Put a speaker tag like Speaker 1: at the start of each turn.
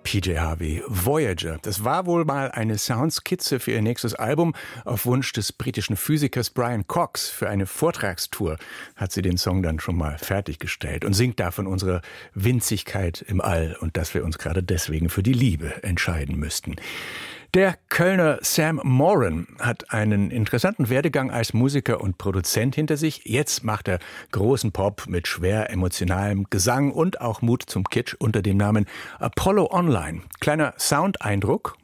Speaker 1: PJ Harvey, Voyager. Das war wohl mal eine Soundskizze für ihr nächstes Album. Auf Wunsch des britischen Physikers Brian Cox für eine Vortragstour hat sie den Song dann schon mal fertiggestellt und singt da von unserer Winzigkeit im All und dass wir uns gerade deswegen für die Liebe entscheiden müssten. Der Kölner Sam Moran hat einen interessanten Werdegang als Musiker und Produzent hinter sich. Jetzt macht er großen Pop mit schwer emotionalem Gesang und auch Mut zum Kitsch unter dem Namen Apollo Online. Kleiner Soundeindruck